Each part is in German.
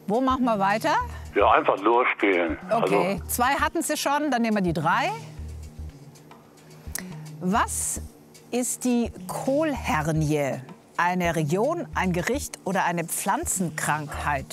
Wo machen wir weiter? Ja, einfach durchspielen. Okay, 2 hatten Sie schon, dann nehmen wir die 3. Was ist die Kohlhernie? Eine Region, ein Gericht oder eine Pflanzenkrankheit?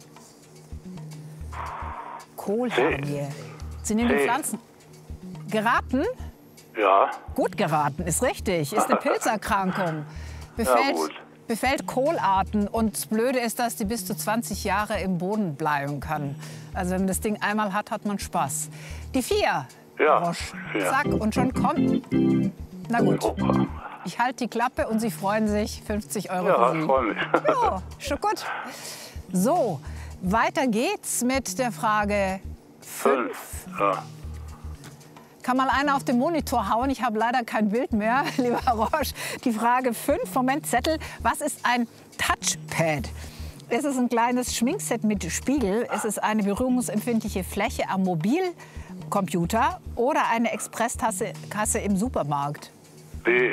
Kohlhernie. Sie nehmen die Pflanzen. Geraten? Ja. Gut geraten, ist richtig. Ist eine Pilzerkrankung. Befällt Kohlarten. Und das Blöde ist, dass die bis zu 20 Jahre im Boden bleiben kann. Also wenn man das Ding einmal hat, hat man Spaß. Die 4. Ja. Roche. 4. Zack, und schon kommt. Na gut. Opa. Ich halte die Klappe und Sie freuen sich. 50 € Ja, für Sie. ich freue mich. Ja, schon gut. So, weiter geht's mit der Frage 5. Ja. Kann mal einer auf den Monitor hauen? Ich habe leider kein Bild mehr, lieber Roche. Die Frage 5, Moment, Zettel. Was ist ein Touchpad? Es ist ein kleines Schminkset mit Spiegel. Es ist eine berührungsempfindliche Fläche am Mobilcomputer oder eine Expresskasse im Supermarkt. B.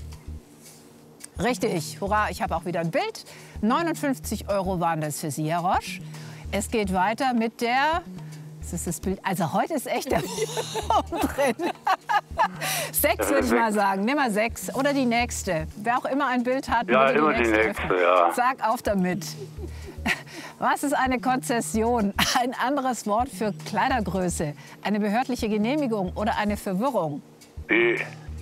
Richtig, hurra, ich habe auch wieder ein Bild. 59 € waren das für Sie, Herr Roche. Es geht weiter mit der... Das ist das Bild. Also heute ist echt der drin. 6 würde ich mal sagen. Nimm mal 6. Oder die nächste. Wer auch immer ein Bild hat, Ja, bitte immer die nächste, öffnen. ja. Sag auf damit. Was ist eine Konzession? Ein anderes Wort für Kleidergröße. Eine behördliche Genehmigung oder eine Verwirrung? B.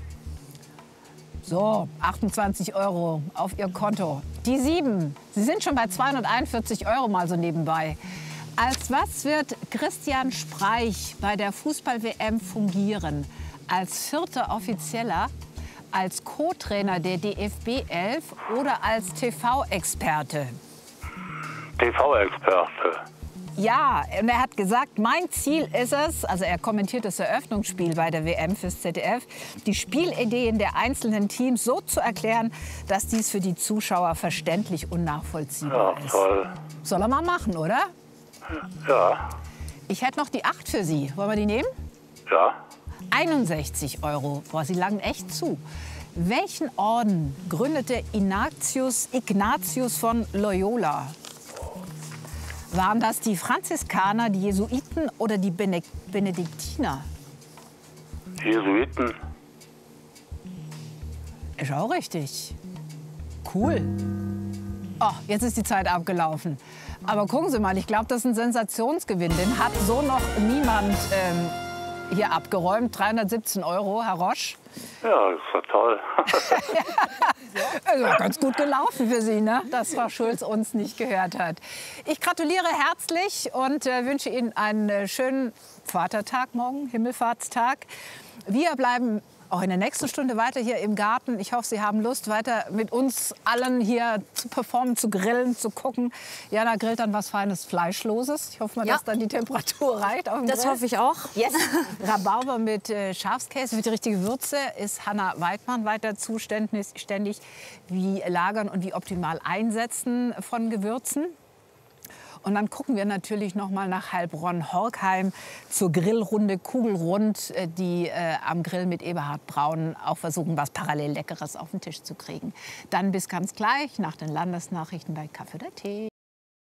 So, 28 € auf Ihr Konto. Die 7. Sie sind schon bei 241 € mal so nebenbei. Als was wird Christian Streich bei der Fußball-WM fungieren? Als 4. Offizieller, als Co-Trainer der DFB 11 oder als TV-Experte? TV-Experte. Ja, und er hat gesagt, mein Ziel ist es, also er kommentiert das Eröffnungsspiel bei der WM fürs ZDF, die Spielideen der einzelnen Teams so zu erklären, dass dies für die Zuschauer verständlich und nachvollziehbar ist. Toll. Soll er mal machen, oder? Ja. Ich hätte noch die 8 für Sie. Wollen wir die nehmen? Ja. 61 €. Boah, Sie lagen echt zu. Welchen Orden gründete Ignatius von Loyola? Waren das die Franziskaner, die Jesuiten oder die Benediktiner? Jesuiten. Ist auch richtig. Cool. Oh, jetzt ist die Zeit abgelaufen. Aber gucken Sie mal, ich glaube, das ist ein Sensationsgewinn. Den hat so noch niemand hier abgeräumt. 317 €, Herr Roche. Ja, das war toll. Also ganz gut gelaufen für Sie, ne? dass Frau Schulz uns nicht gehört hat. Ich gratuliere herzlich und wünsche Ihnen einen schönen Vatertag morgen, Himmelfahrtstag. Wir bleiben auch in der nächsten Stunde weiter hier im Garten. Ich hoffe, Sie haben Lust, weiter mit uns allen hier zu performen, zu grillen, zu gucken. Jana grillt dann was feines Fleischloses. Ich hoffe mal, dass dann die Temperatur reicht. Auf dem Das Grill. hoffe ich auch. Yes. Rhabarber mit Schafskäse für die richtige Würze ist Hanna Weidmann weiter zuständig, wie lagern und wie optimal einsetzen von Gewürzen. Und dann gucken wir natürlich noch mal nach Heilbronn-Horkheim zur Grillrunde Kugelrund, die am Grill mit Eberhard Braun auch versuchen, was parallel Leckeres auf den Tisch zu kriegen. Dann bis ganz gleich nach den Landesnachrichten bei Kaffee oder Tee.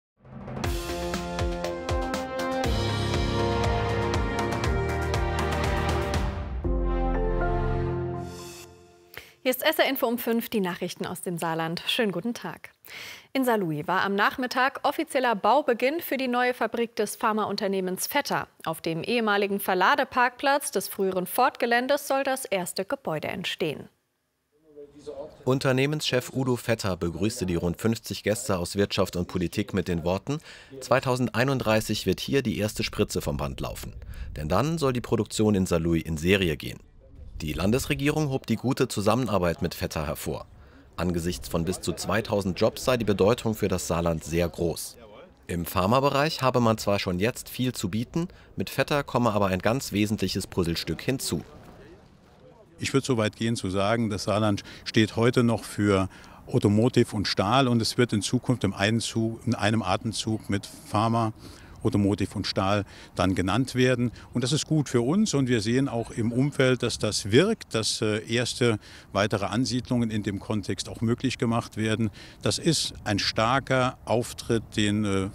Hier ist SR Info um 5, die Nachrichten aus dem Saarland. Schönen guten Tag. In Saarlouis war am Nachmittag offizieller Baubeginn für die neue Fabrik des Pharmaunternehmens Vetter. Auf dem ehemaligen Verladeparkplatz des früheren Ford-Geländes soll das erste Gebäude entstehen. Unternehmenschef Udo Vetter begrüßte die rund 50 Gäste aus Wirtschaft und Politik mit den Worten: 2031 wird hier die erste Spritze vom Band laufen. Denn dann soll die Produktion in Saarlouis in Serie gehen. Die Landesregierung hob die gute Zusammenarbeit mit Vetter hervor. Angesichts von bis zu 2000 Jobs sei die Bedeutung für das Saarland sehr groß. Im Pharmabereich habe man zwar schon jetzt viel zu bieten, mit Vetter komme aber ein ganz wesentliches Puzzlestück hinzu. Ich würde so weit gehen zu sagen, das Saarland steht heute noch für Automotive und Stahl und es wird in Zukunft in einem Atemzug mit Pharma, Automotive und Stahl dann genannt werden. Und das ist gut für uns und wir sehen auch im Umfeld, dass das wirkt, dass erste weitere Ansiedlungen in dem Kontext auch möglich gemacht werden. Das ist ein starker Auftritt, den